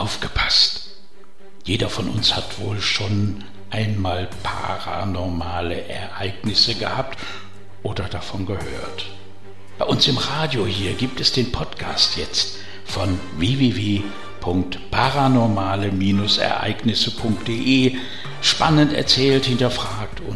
aufgepasst. Jeder von uns hat wohl schon einmal paranormale Ereignisse gehabt oder davon gehört. Bei uns im Radio hier gibt es den Podcast jetzt von www.paranormale-ereignisse.de. Spannend erzählt, hinterfragt und